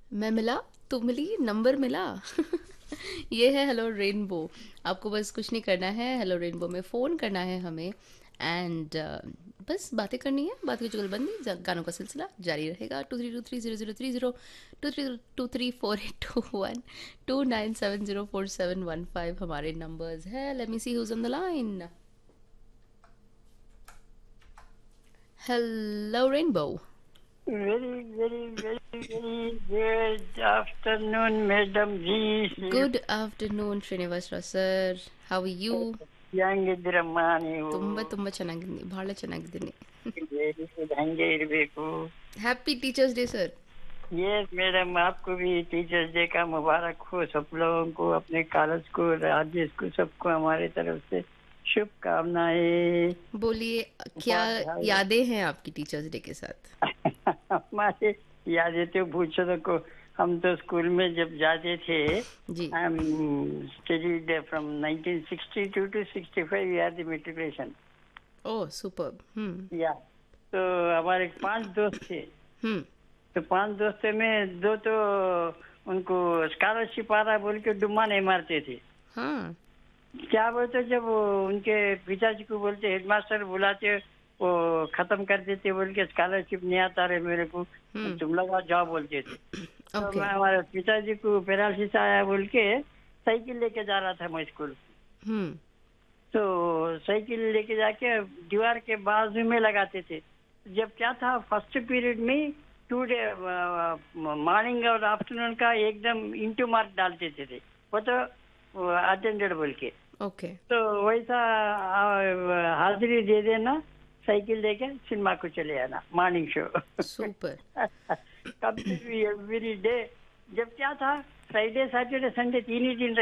मैं मिला, तू मिली, नंबर मिला। ये है हेलो रेनबो। आपको बस कुछ नहीं करना है, हेलो रेनबो में फ़ोन करना है हमें एंड बस बातें करनी है। बात की जुगलबंदी, गानों का सिलसिला जारी रहेगा। 23230030, 232341, 29704715 हमारे नंबर्स है। Let me C whose on the line. Hello rainbow. Very, very, very, very good afternoon, Madam G. Good afternoon Srinivasa Rao sir, how are you? ಹೆಂಗಿದ್ದೀರಮ್ಮ ನೀವು? ತುಂಬ ತುಂಬ ಚೆನ್ನಾಗಿದ್ದೀನಿ, ಭಾಳ ಚೆನ್ನಾಗಿದ್ದೀನಿ. ವೆರಿ ಗುಡ್, ಹಂಗೆ ಇರಬೇಕು. Happy teachers day sir. Yes madam, आपको भी टीचर्स डे का मुबारक हो। सब लोगों को, अपने कॉलेज को, राजेश को, सबको हमारे तरफ से शुभकामनाएं। बोलिए, क्या बहुत भाई यादें हैं आपकी टीचर्स डे के साथ? हमारे यादें तो पूछो को। हम तो स्कूल में जब जाते थे, जी। हम studied from 1962 to 65 year the matriculation. Oh super. या तो हमारे 5 दोस्त थे। हम्म। तो 5 दोस्तों में दो तो उनको स्कॉलरशिप आ रहा बोल के डुम्मा नहीं मारते थे। हाँ। क्या बोलते, जब वो उनके पिताजी को बोलते, हेडमास्टर बुलाते, वो खत्म कर देते बोल के, स्कॉलरशिप नहीं आता रहे मेरे को, हम्म। तुम लोग आ जाओ बोलते थे। तो ओके। मैं, हमारे पिताजी को पैरालिसिस आया बोल के साइकिल लेके जा रहा था मैं स्कूल। हम्म। तो साइकिल लेके जाके दीवार के बाजू में लगाते थे। जब क्या था, फर्स्ट पीरियड में 2 डे मॉर्निंग और आफ्टरनून का एकदम इंटू मार्क डालते थे। वो तो अटेंडेड बोल के। ओके। तो वैसा हाजिरी दे देना, साइकिल लेके सिनेमा को चले आना, morning show. Super. Completely every day. जब क्या था, फ्राइडे सैटरडे संडे 3 ही दिन